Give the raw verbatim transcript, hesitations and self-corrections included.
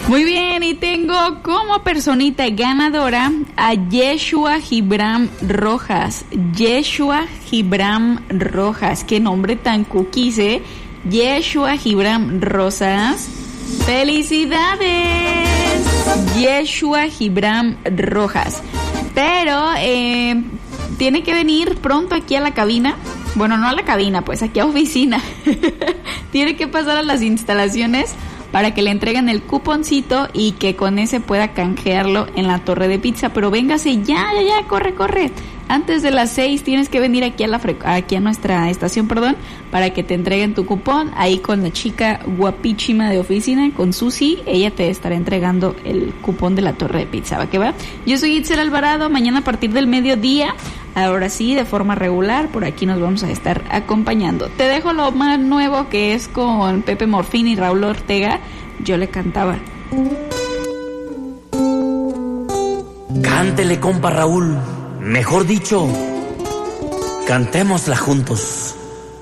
Muy bien, y tengo como personita ganadora a Yeshua Gibram Rojas. Yeshua Gibram Rojas, qué nombre tan cookies, ¿eh? Yeshua Gibram Rosas. ¡Felicidades! Yeshua Gibram Rojas. Pero eh, tiene que venir pronto aquí a la cabina. Bueno, no a la cabina, pues aquí a oficina. Tiene que pasar a las instalaciones para que le entreguen el cuponcito y que con ese pueda canjearlo en la torre de pizza. Pero véngase ya, ya, ya, corre, corre. Antes de las seis tienes que venir aquí a la fre- aquí a nuestra estación, perdón, para que te entreguen tu cupón. Ahí con la chica guapísima de oficina, con Susi, ella te estará entregando el cupón de la torre de pizza, ¿va que va? Yo soy Itzel Alvarado, mañana a partir del mediodía, ahora sí, de forma regular, por aquí nos vamos a estar acompañando. Te dejo lo más nuevo, que es con Pepe Morfín y Raúl Ortega. Yo le cantaba. Cántele, compa Raúl. Mejor dicho, cantémosla juntos.